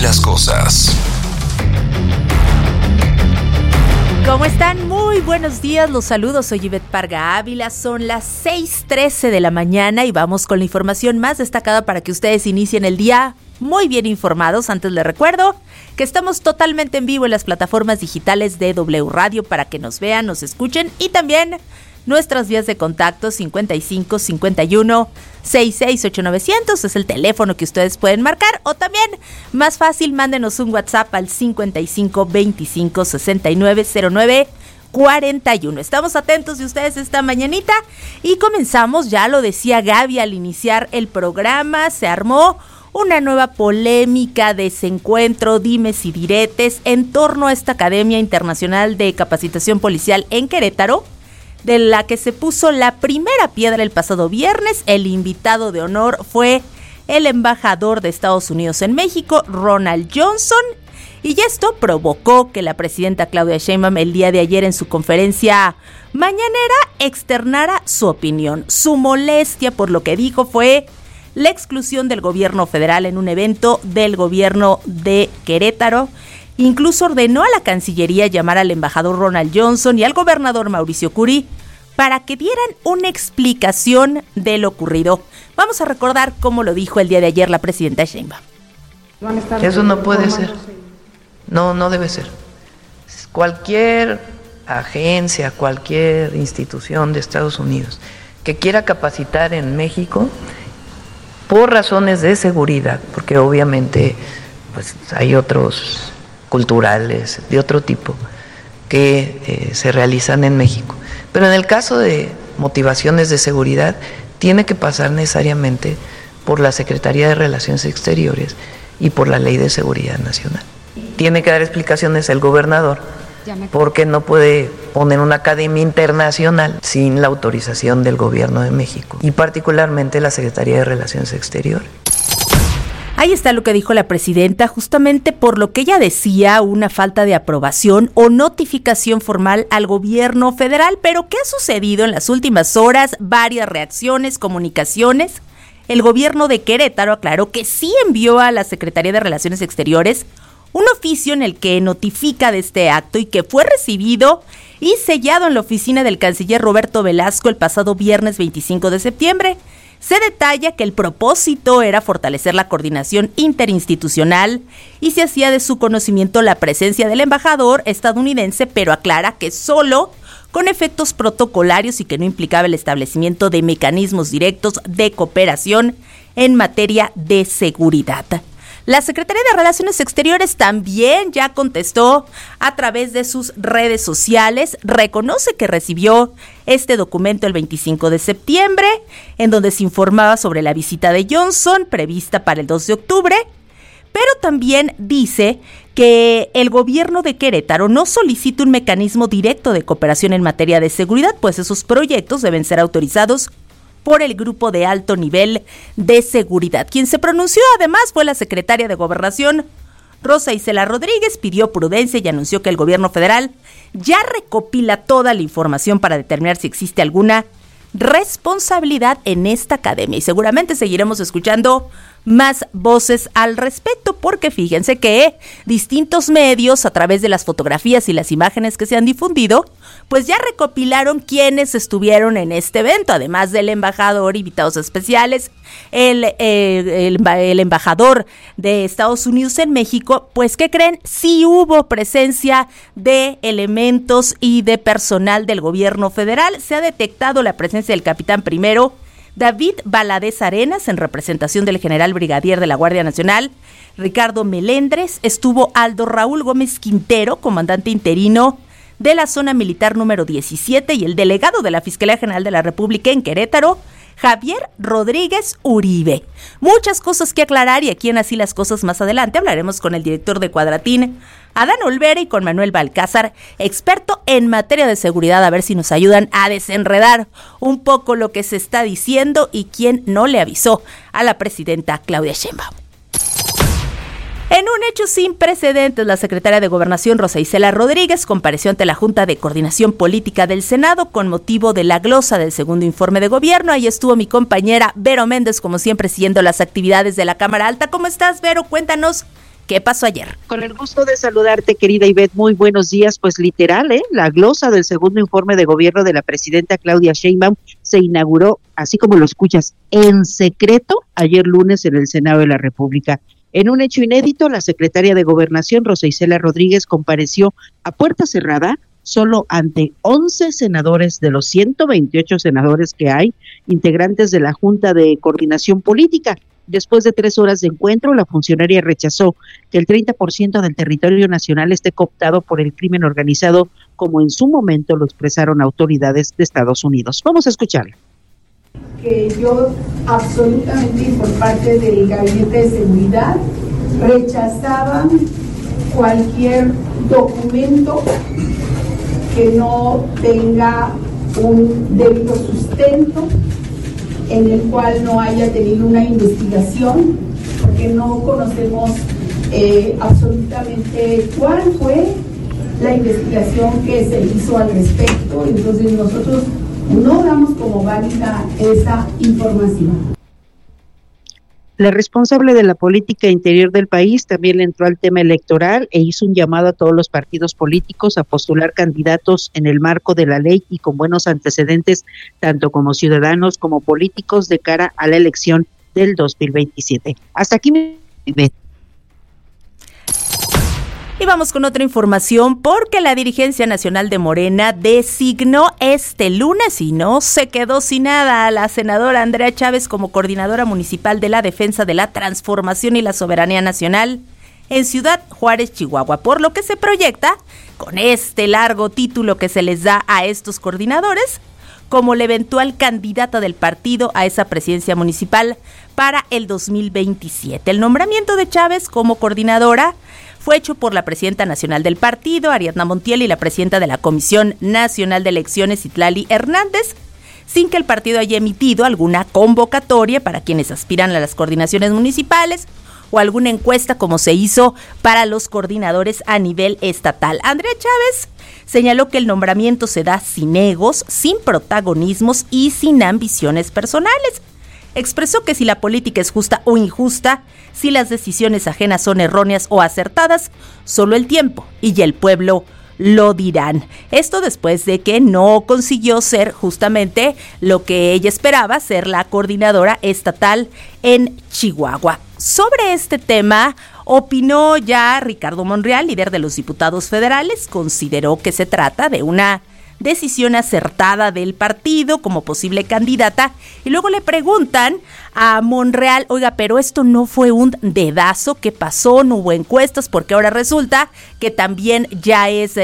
las cosas. ¿Cómo están? Muy buenos días, los saludos, soy Ivette Parga Ávila, son las 6:13 de la mañana y vamos con la información más destacada para que ustedes inicien el día muy bien informados. Antes les recuerdo que estamos totalmente en vivo en las plataformas digitales de W Radio para que nos vean, nos escuchen y también nuestras vías de contacto 55 51 66 8900 es el teléfono que ustedes pueden marcar, o también más fácil, mándenos un WhatsApp al 55 25 69 09 41. Estamos atentos de ustedes esta mañanita y comenzamos, ya lo decía Gaby al iniciar el programa, se armó una nueva polémica, desencuentro, dimes y diretes en torno a esta Academia Internacional de Capacitación Policial en Querétaro, de la que se puso la primera piedra el pasado viernes. El invitado de honor fue el embajador de Estados Unidos en México, Ronald Johnson, y esto provocó que la presidenta Claudia Sheinbaum el día de ayer en su conferencia mañanera externara su opinión. Su molestia por lo que dijo fue la exclusión del gobierno federal en un evento del gobierno de Querétaro. Incluso ordenó a la Cancillería llamar al embajador Ronald Johnson y al gobernador Mauricio Curi para que dieran una explicación de lo ocurrido. Vamos a recordar cómo lo dijo el día de ayer la presidenta Sheinbaum. Eso no puede ser. No debe ser. Cualquier agencia, cualquier institución de Estados Unidos que quiera capacitar en México por razones de seguridad, porque obviamente pues hay otros culturales de otro tipo que se realizan en México, pero en el caso de motivaciones de seguridad tiene que pasar necesariamente por la Secretaría de Relaciones Exteriores y por la Ley de Seguridad Nacional. Tiene que dar explicaciones el gobernador porque no puede poner una academia internacional sin la autorización del gobierno de México y particularmente la Secretaría de Relaciones Exteriores. Ahí está lo que dijo la presidenta, justamente por lo que ella decía, una falta de aprobación o notificación formal al gobierno federal. Pero ¿qué ha sucedido en las últimas horas? Varias reacciones, comunicaciones. El gobierno de Querétaro aclaró que sí envió a la Secretaría de Relaciones Exteriores un oficio en el que notifica de este acto y que fue recibido y sellado en la oficina del canciller Roberto Velasco el pasado viernes 25 de septiembre. Se detalla que el propósito era fortalecer la coordinación interinstitucional y se hacía de su conocimiento la presencia del embajador estadounidense, pero aclara que solo con efectos protocolarios y que no implicaba el establecimiento de mecanismos directos de cooperación en materia de seguridad. La Secretaría de Relaciones Exteriores también ya contestó a través de sus redes sociales, reconoce que recibió este documento el 25 de septiembre, en donde se informaba sobre la visita de Johnson prevista para el 2 de octubre, pero también dice que el gobierno de Querétaro no solicita un mecanismo directo de cooperación en materia de seguridad, pues esos proyectos deben ser autorizados por el Grupo de Alto Nivel de Seguridad. Quien se pronunció además fue la secretaria de Gobernación, Rosa Isela Rodríguez, pidió prudencia y anunció que el gobierno federal ya recopila toda la información para determinar si existe alguna responsabilidad en esta academia. Y seguramente seguiremos escuchando más voces al respecto, porque fíjense que distintos medios, a través de las fotografías y las imágenes que se han difundido, pues ya recopilaron quienes estuvieron en este evento, además del embajador, invitados especiales, el embajador de Estados Unidos en México. Pues ¿qué creen? Sí hubo presencia de elementos y de personal del gobierno federal. Se ha detectado la presencia del capitán primero David Valadez Arenas en representación del general brigadier de la Guardia Nacional, Ricardo Melendres. Estuvo Aldo Raúl Gómez Quintero, comandante interino de la zona militar número 17, y el delegado de la Fiscalía General de la República en Querétaro, Javier Rodríguez Uribe. Muchas cosas que aclarar, y aquí en Así las Cosas más adelante hablaremos con el director de Cuadratín, Adán Olvera, y con Manuel Balcázar, experto en materia de seguridad, a ver si nos ayudan a desenredar un poco lo que se está diciendo y quién no le avisó a la presidenta Claudia Sheinbaum. En un hecho sin precedentes, la secretaria de Gobernación, Rosa Isela Rodríguez, compareció ante la Junta de Coordinación Política del Senado con motivo de la glosa del segundo informe de gobierno. Ahí estuvo mi compañera Vero Méndez, como siempre, siguiendo las actividades de la Cámara Alta. ¿Cómo estás, Vero? Cuéntanos ¿Qué pasó ayer? Con el gusto de saludarte, querida Ivette, muy buenos días. Pues literal, la glosa del segundo informe de gobierno de la presidenta Claudia Sheinbaum se inauguró, así como lo escuchas, en secreto ayer lunes en el Senado de la República. En un hecho inédito, la secretaria de Gobernación, Rosa Isela Rodríguez, compareció a puerta cerrada solo ante 11 senadores de los 128 senadores que hay, integrantes de la Junta de Coordinación Política. Después de 3 horas de encuentro, la funcionaria rechazó que el 30% del territorio nacional esté cooptado por el crimen organizado, como en su momento lo expresaron autoridades de Estados Unidos. Vamos a escucharla. Que yo absolutamente y por parte del Gabinete de Seguridad rechazaban cualquier documento que no tenga un debido sustento, en el cual no haya tenido una investigación, porque no conocemos absolutamente cuál fue la investigación que se hizo al respecto. Entonces nosotros no damos como válida esa información. La responsable de la política interior del país también le entró al tema electoral e hizo un llamado a todos los partidos políticos a postular candidatos en el marco de la ley y con buenos antecedentes, tanto como ciudadanos como políticos, de cara a la elección del 2027. Hasta aquí mi... Y vamos con otra información, porque la dirigencia nacional de Morena designó este lunes, y no se quedó sin nada, a la senadora Andrea Chávez como coordinadora municipal de la defensa de la transformación y la soberanía nacional en Ciudad Juárez, Chihuahua, por lo que se proyecta, con este largo título que se les da a estos coordinadores, como la eventual candidata del partido a esa presidencia municipal para el 2027. El nombramiento de Chávez como coordinadora fue hecho por la presidenta nacional del partido, Ariadna Montiel, y la presidenta de la Comisión Nacional de Elecciones, Itlali Hernández, sin que el partido haya emitido alguna convocatoria para quienes aspiran a las coordinaciones municipales o alguna encuesta como se hizo para los coordinadores a nivel estatal. Andrea Chávez señaló que el nombramiento se da sin egos, sin protagonismos y sin ambiciones personales. Expresó que si la política es justa o injusta, si las decisiones ajenas son erróneas o acertadas, solo el tiempo y el pueblo lo dirán. Esto después de que no consiguió ser justamente lo que ella esperaba, ser la coordinadora estatal en Chihuahua. Sobre este tema opinó ya Ricardo Monreal, líder de los diputados federales. Consideró que se trata de una decisión acertada del partido como posible candidata, y luego le preguntan a Monreal, oiga, pero esto no fue un dedazo, ¿qué pasó? No hubo encuestas, porque ahora resulta que también ya es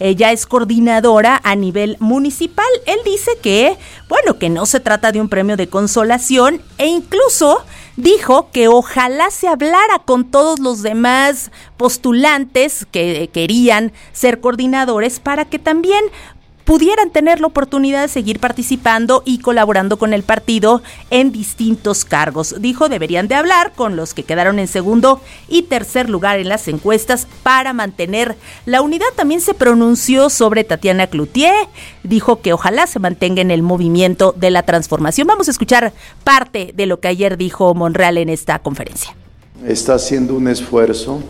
coordinadora a nivel municipal. Él dice que, bueno, que no se trata de un premio de consolación, e incluso dijo que ojalá se hablara con todos los demás postulantes que querían ser coordinadores para que también pudieran tener la oportunidad de seguir participando y colaborando con el partido en distintos cargos. Dijo, deberían de hablar con los que quedaron en segundo y tercer lugar en las encuestas para mantener la unidad. También se pronunció sobre Tatiana Cloutier, dijo que ojalá se mantenga en el movimiento de la transformación. Vamos a escuchar parte de lo que ayer dijo Monreal en esta conferencia. Está haciendo un esfuerzo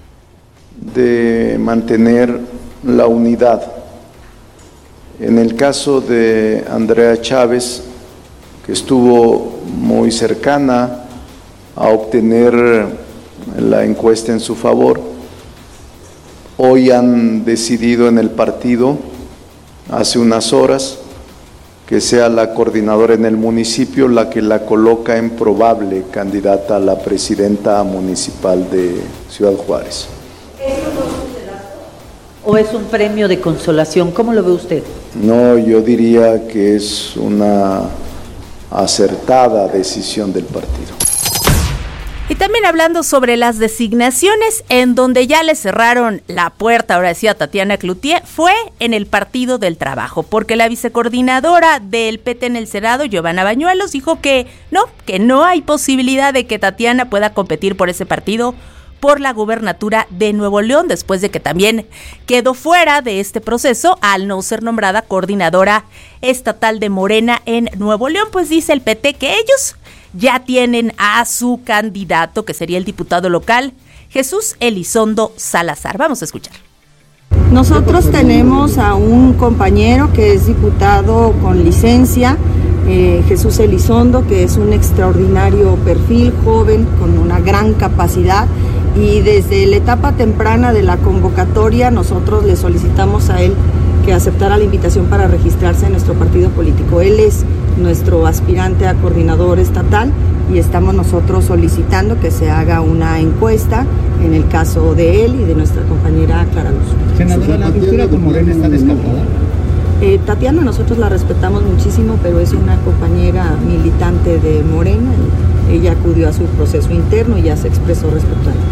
de mantener la unidad. En el caso de Andrea Chávez, que estuvo muy cercana a obtener la encuesta en su favor, hoy han decidido en el partido, hace unas horas, que sea la coordinadora en el municipio la que la coloca en probable candidata a la presidenta municipal de Ciudad Juárez. ¿O es un premio de consolación? ¿Cómo lo ve usted? No, yo diría que es una acertada decisión del partido. Y también hablando sobre las designaciones, en donde ya le cerraron la puerta, ahora decía Tatiana Cloutier, fue en el Partido del Trabajo, porque la vicecoordinadora del PT en el Senado, Giovanna Bañuelos, dijo que no hay posibilidad de que Tatiana pueda competir por ese partido por la gubernatura de Nuevo León, después de que también quedó fuera de este proceso al no ser nombrada coordinadora estatal de Morena en Nuevo León. Pues dice el PT que ellos ya tienen a su candidato, que sería el diputado local Jesús Elizondo Salazar. Vamos a escuchar. Nosotros tenemos a un compañero que es diputado con licencia, Jesús Elizondo, que es un extraordinario perfil, joven, con una gran capacidad, y desde la etapa temprana de la convocatoria nosotros le solicitamos a él que aceptara la invitación para registrarse en nuestro partido político. Él es nuestro aspirante a coordinador estatal y estamos nosotros solicitando que se haga una encuesta en el caso de él y de nuestra compañera Clara Luz. Senadora, ¿la ruptura con Morena está descartada? Tatiana, nosotros la respetamos muchísimo, pero es una compañera militante de Morena y ella acudió a su proceso interno y ya se expresó respecto a él.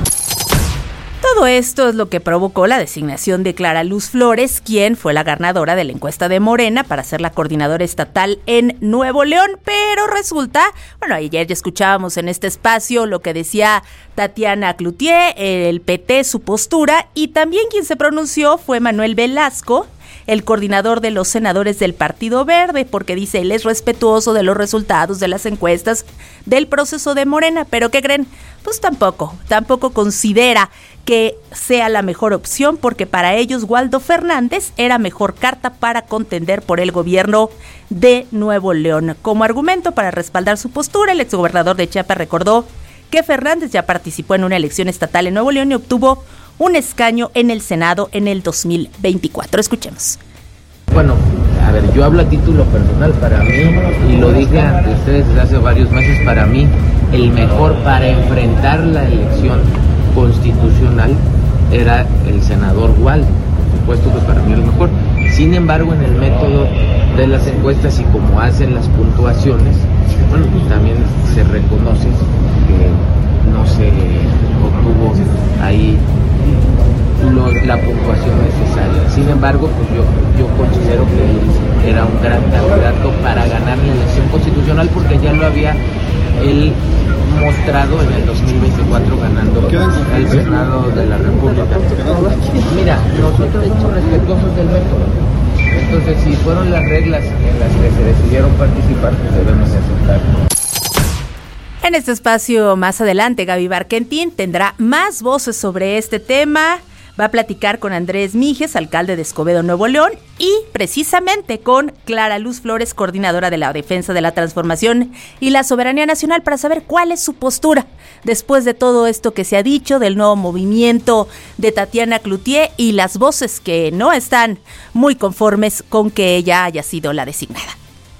Todo esto es lo que provocó la designación de Clara Luz Flores, quien fue la ganadora de la encuesta de Morena para ser la coordinadora estatal en Nuevo León, pero resulta, bueno, ayer ya escuchábamos en este espacio lo que decía Tatiana Cloutier, el PT, su postura, y también quien se pronunció fue Manuel Velasco, el coordinador de los senadores del Partido Verde, porque dice él es respetuoso de los resultados de las encuestas del proceso de Morena, pero ¿qué creen? Pues tampoco considera que sea la mejor opción, porque para ellos Waldo Fernández era mejor carta para contender por el gobierno de Nuevo León. Como argumento para respaldar su postura, el exgobernador de Chiapas recordó que Fernández ya participó en una elección estatal en Nuevo León y obtuvo un escaño en el Senado en el 2024. Escuchemos. Bueno, a ver, yo hablo a título personal. Para mí, y lo dije ante ustedes desde hace varios meses, para mí el mejor para enfrentar la elección constitucional era el senador Waldo. Por supuesto que para mí es el mejor. Sin embargo, en el método de las encuestas y como hacen las puntuaciones, bueno, pues también se reconoce que no se obtuvo ahí la puntuación necesaria. Sin embargo, pues yo considero que él era un gran candidato para ganar la elección constitucional, porque ya lo había él mostrado en el 2024 ganando el Senado de la República. Mira, nosotros somos respetuosos del método. Entonces, si fueron las reglas en las que se decidieron participar, pues debemos aceptarlo. En este espacio más adelante, Gaby Barquentín tendrá más voces sobre este tema. Va a platicar con Andrés Mijes, alcalde de Escobedo, Nuevo León, y precisamente con Clara Luz Flores, coordinadora de la Defensa de la Transformación y la Soberanía Nacional, para saber cuál es su postura después de todo esto que se ha dicho del nuevo movimiento de Tatiana Cloutier y las voces que no están muy conformes con que ella haya sido la designada.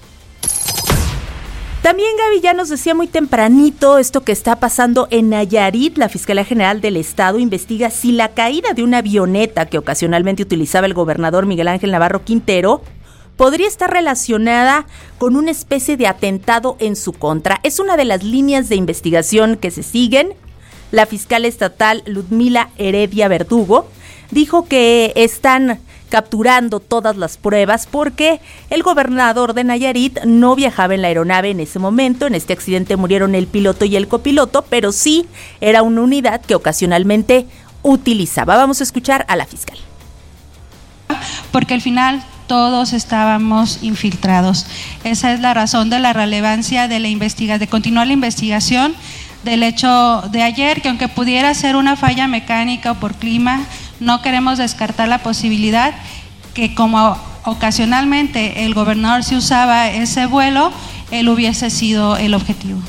También Gaby ya nos decía muy tempranito esto que está pasando en Nayarit. La Fiscalía General del Estado investiga si la caída de una avioneta que ocasionalmente utilizaba el gobernador Miguel Ángel Navarro Quintero podría estar relacionada con una especie de atentado en su contra. Es una de las líneas de investigación que se siguen. La fiscal estatal Ludmila Heredia Verdugo dijo que están capturando todas las pruebas porque el gobernador de Nayarit no viajaba en la aeronave en ese momento. En este accidente murieron el piloto y el copiloto, pero sí era una unidad que ocasionalmente utilizaba. Vamos a escuchar a la fiscal. Porque al final todos estábamos infiltrados. Esa es la razón de la relevancia de la investigación, de continuar la investigación del hecho de ayer, que aunque pudiera ser una falla mecánica o por clima, no queremos descartar la posibilidad que como ocasionalmente el gobernador se usaba ese vuelo, él hubiese sido el objetivo.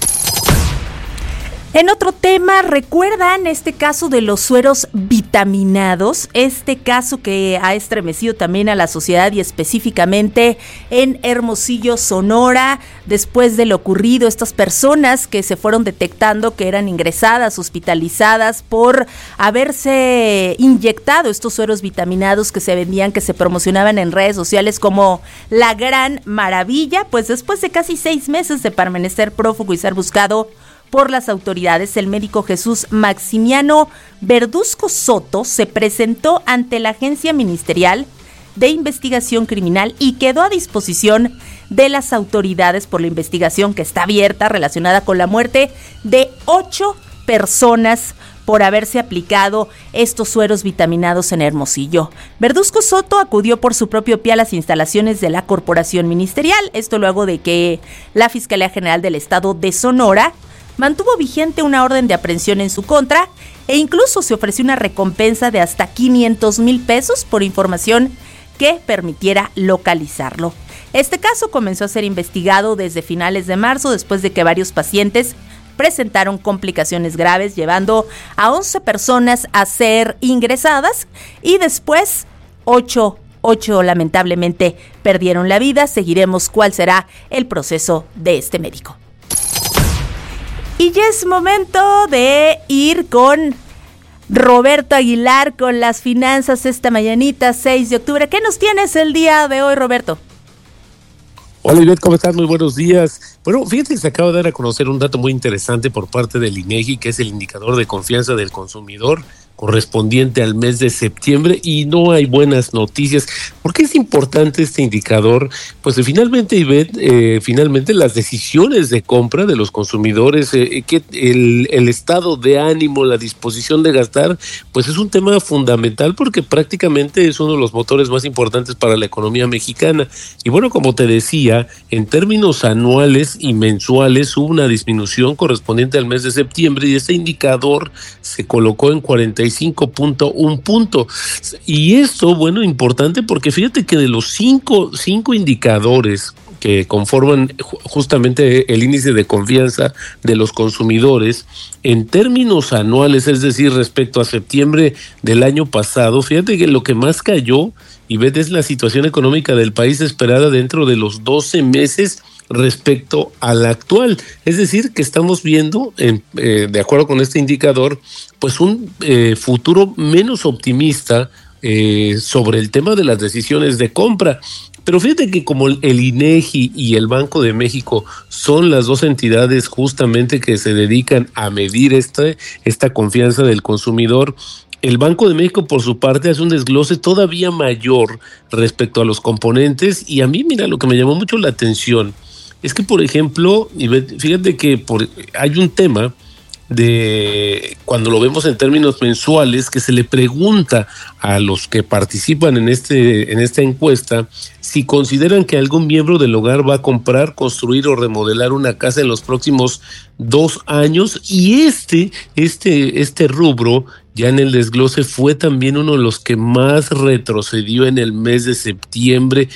En otro tema, ¿recuerdan este caso de los sueros vitaminados? Este caso que ha estremecido también a la sociedad y específicamente en Hermosillo, Sonora, después de lo ocurrido, estas personas que se fueron detectando que eran ingresadas, hospitalizadas por haberse inyectado estos sueros vitaminados que se vendían, que se promocionaban en redes sociales como la gran maravilla, pues después de casi 6 meses de permanecer prófugo y ser buscado por las autoridades, el médico Jesús Maximiano Verduzco Soto se presentó ante la Agencia Ministerial de Investigación Criminal y quedó a disposición de las autoridades por la investigación que está abierta relacionada con la muerte de 8 personas por haberse aplicado estos sueros vitaminados en Hermosillo. Verduzco Soto acudió por su propio pie a las instalaciones de la Corporación Ministerial, esto luego de que la Fiscalía General del Estado de Sonora mantuvo vigente una orden de aprehensión en su contra e incluso se ofreció una recompensa de hasta 500,000 pesos por información que permitiera localizarlo. Este caso comenzó a ser investigado desde finales de marzo, después de que varios pacientes presentaron complicaciones graves, llevando a 11 personas a ser ingresadas y después 8 lamentablemente perdieron la vida. Seguiremos cuál será el proceso de este médico. Y ya es momento de ir con Roberto Aguilar con las finanzas esta mañanita, 6 de octubre. ¿Qué nos tienes el día de hoy, Roberto? Hola, Ivette, ¿cómo estás? Muy buenos días. Bueno, fíjate que se acaba de dar a conocer un dato muy interesante por parte del INEGI, que es el indicador de confianza del consumidor correspondiente al mes de septiembre, y no hay buenas noticias. ¿Por qué es importante este indicador? Pues finalmente, Ivette, finalmente las decisiones de compra de los consumidores, que el estado de ánimo, la disposición de gastar, pues es un tema fundamental, porque prácticamente es uno de los motores más importantes para la economía mexicana. Y bueno, como te decía, en términos anuales y mensuales hubo una disminución correspondiente al mes de septiembre, y este indicador se colocó en 45.1 puntos. Y esto, bueno, importante porque fíjate que de los cinco indicadores que conforman justamente el índice de confianza de los consumidores, en términos anuales, es decir, respecto a septiembre del año pasado, fíjate que lo que más cayó, y ves, es la situación económica del país esperada dentro de los 12 meses respecto a la actual. Es decir, que estamos viendo, de acuerdo con este indicador, pues un futuro menos optimista sobre el tema de las decisiones de compra. Pero fíjate que como el INEGI y el Banco de México son las dos entidades justamente que se dedican a medir esta confianza del consumidor, el Banco de México, por su parte, hace un desglose todavía mayor respecto a los componentes. Y a mí, mira, lo que me llamó mucho la atención es que, por ejemplo, fíjate que hay un tema de cuando lo vemos en términos mensuales, que se le pregunta a los que participan en esta encuesta si consideran que algún miembro del hogar va a comprar, construir o remodelar una casa en los próximos 2 años, y este rubro ya en el desglose fue también uno de los que más retrocedió en el mes de septiembre,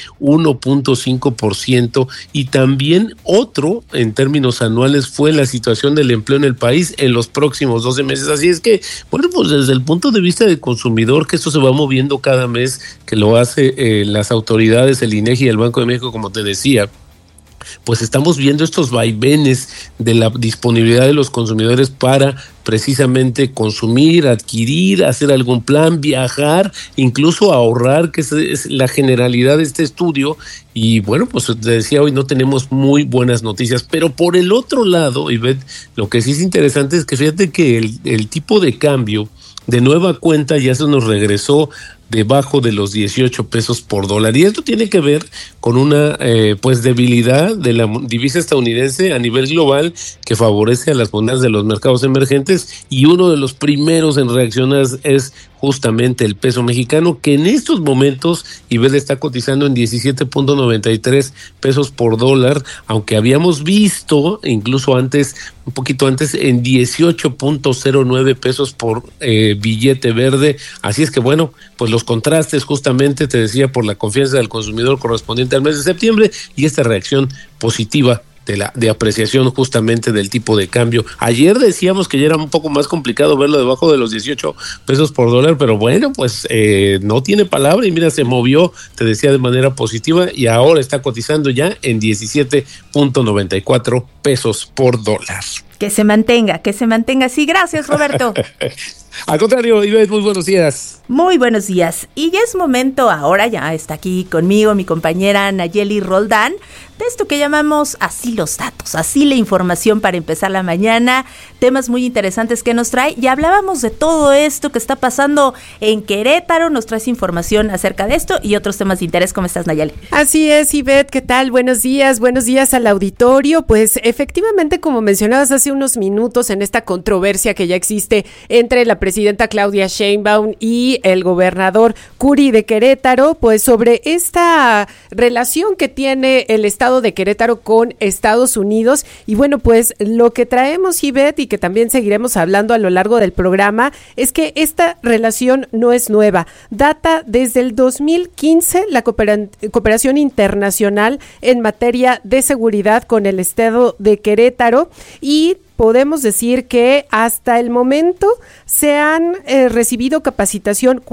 1.5%, y también otro en términos anuales fue la situación del empleo en el país en los próximos 12 meses. Así es que, bueno, pues desde el punto de vista del consumidor, que esto se va moviendo cada mes, que lo hace las autoridades, el INEGI y el Banco de México, como te decía, pues estamos viendo estos vaivenes de la disponibilidad de los consumidores para precisamente consumir, adquirir, hacer algún plan, viajar, incluso ahorrar, que es la generalidad de este estudio. Y bueno, pues te decía, hoy no tenemos muy buenas noticias, pero por el otro lado, Ivette, lo que sí es interesante es que fíjate que el tipo de cambio de nueva cuenta ya se nos regresó debajo de los 18 pesos por dólar. Y esto tiene que ver con una pues debilidad de la divisa estadounidense a nivel global, que favorece a las monedas de los mercados emergentes, y uno de los primeros en reaccionar es justamente el peso mexicano, que en estos momentos Ivette está cotizando en 17.93 pesos por dólar, aunque habíamos visto incluso antes, un poquito antes, en 18.09 pesos por billete verde. Así es que bueno, pues los contrastes justamente, te decía, por la confianza del consumidor correspondiente al mes de septiembre y esta reacción positiva de apreciación justamente del tipo de cambio. Ayer decíamos que ya era un poco más complicado verlo debajo de los 18 pesos por dólar, pero bueno, pues no tiene palabra, y mira, se movió, te decía, de manera positiva, y ahora está cotizando ya en 17.94 pesos por dólar. Que se mantenga. Sí, gracias, Roberto. Al contrario, Ivette, muy buenos días. Muy buenos días. Y ya es momento, ahora ya está aquí conmigo mi compañera Nayeli Roldán, de esto que llamamos Así los datos, así la información para empezar la mañana, temas muy interesantes que nos trae. Ya hablábamos de todo esto que está pasando en Querétaro, nos traes información acerca de esto y otros temas de interés. ¿Cómo estás, Nayeli? Así es, Ivette, ¿qué tal? Buenos días al auditorio. Pues efectivamente, como mencionabas hace unos minutos, en esta controversia que ya existe entre la presidenta Claudia Sheinbaum y el gobernador Curi de Querétaro, pues sobre esta relación que tiene el Estado estado de Querétaro con Estados Unidos. Y bueno, pues lo que traemos, Ivette, y que también seguiremos hablando a lo largo del programa, es que esta relación no es nueva. Data desde el 2015 la cooperación internacional en materia de seguridad con el estado de Querétaro, y podemos decir que hasta el momento se han recibido capacitación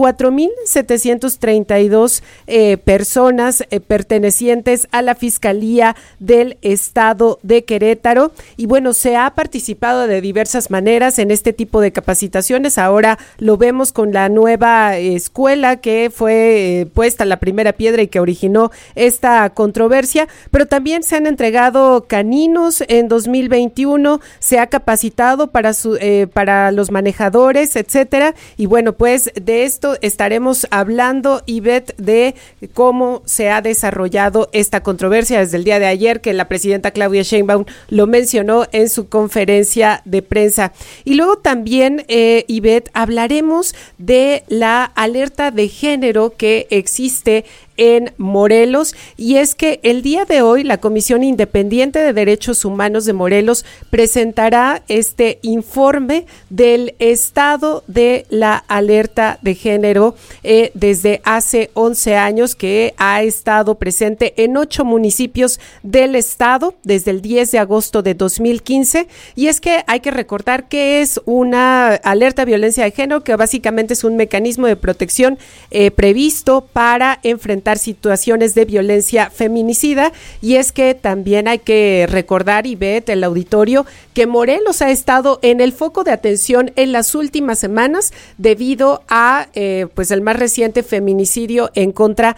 4,732 personas pertenecientes a la Fiscalía del Estado de Querétaro. Y bueno, se ha participado de diversas maneras en este tipo de capacitaciones. Ahora lo vemos con la nueva escuela que fue puesta la primera piedra y que originó esta controversia, pero también se han entregado caninos en 2021, se ha capacitado para los manejadores, etcétera. Y bueno, pues de esto estaremos hablando, Ivette, de cómo se ha desarrollado esta controversia desde el día de ayer, que la presidenta Claudia Sheinbaum lo mencionó en su conferencia de prensa. Y luego también, Ivette, hablaremos de la alerta de género que existe en Morelos, y es que el día de hoy la Comisión Independiente de Derechos Humanos de Morelos presentará este informe del estado de la alerta de género desde hace 11 años, que ha estado presente en 8 municipios del estado desde el 10 de agosto de 2015, y es que hay que recordar que es una alerta de violencia de género, que básicamente es un mecanismo de protección previsto para enfrentar situaciones de violencia feminicida. Y es que también hay que recordar, Ivette, el auditorio, que Morelos ha estado en el foco de atención en las últimas semanas debido a pues el más reciente feminicidio en contra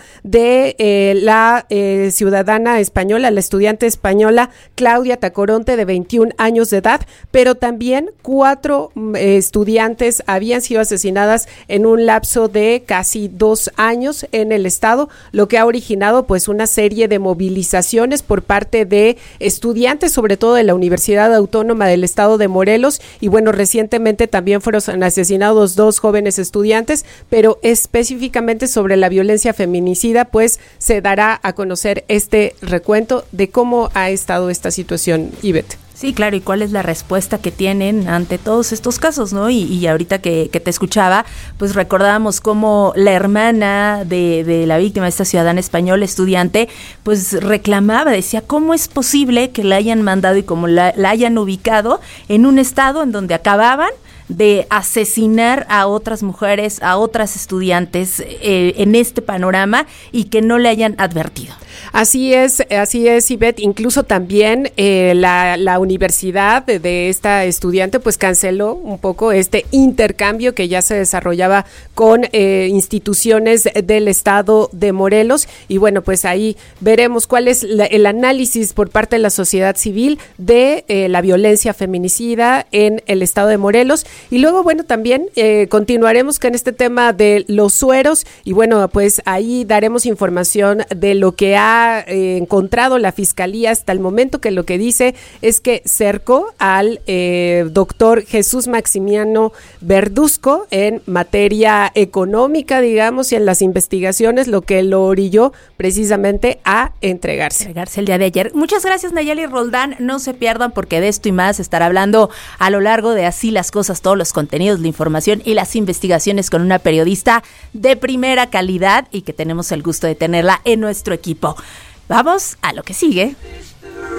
de la ciudadana española, la estudiante española Claudia Tacoronte, de 21 años de edad, pero también 4 estudiantes habían sido asesinadas en un lapso de casi 2 años en el estado, lo que ha originado pues una serie de movilizaciones por parte de estudiantes, sobre todo de la Universidad Autónoma del Estado de Morelos. Y bueno, recientemente también fueron asesinados 2 jóvenes estudiantes, pero específicamente sobre la violencia feminicida, pues se dará a conocer este recuento de cómo ha estado esta situación, Ivette. Sí, claro, y cuál es la respuesta que tienen ante todos estos casos, ¿no? Y ahorita que te escuchaba, pues recordábamos cómo la hermana de la víctima, esta ciudadana española estudiante, pues reclamaba, decía, ¿cómo es posible que la hayan mandado y cómo la hayan ubicado en un estado en donde acababan de asesinar a otras mujeres, a otras estudiantes en este panorama, y que no le hayan advertido? Así es, Ivette. Incluso también la universidad de esta estudiante pues canceló un poco este intercambio que ya se desarrollaba con instituciones del estado de Morelos. Y bueno, pues ahí veremos cuál es el análisis por parte de la sociedad civil de la violencia feminicida en el estado de Morelos. Y luego, bueno, también continuaremos con este tema de los sueros, y bueno, pues ahí daremos información de lo que ha encontrado la Fiscalía hasta el momento, que lo que dice es que cercó al doctor Jesús Maximiano Verduzco en materia económica, digamos, y en las investigaciones, lo que lo orilló precisamente a entregarse el día de ayer. Muchas gracias, Nayeli Roldán. No se pierdan, porque de esto y más estará hablando a lo largo de Así las Cosas, todos los contenidos, la información y las investigaciones con una periodista de primera calidad y que tenemos el gusto de tenerla en nuestro equipo. Vamos a lo que sigue.